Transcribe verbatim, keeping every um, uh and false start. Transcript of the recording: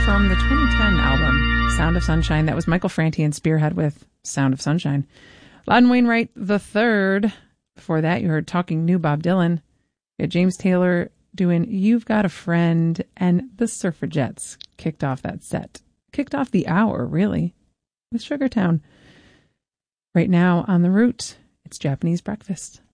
from the twenty ten album, Sound of Sunshine. That was Michael Franti and Spearhead with Sound of Sunshine. Loudon Wainwright the third. Before that, you heard Talking New Bob Dylan. You had James Taylor doing You've Got a Friend, and the Suffragettes kicked off that set. Kicked off the hour, really, with Sugartown. Right now on the route, it's Japanese Breakfast.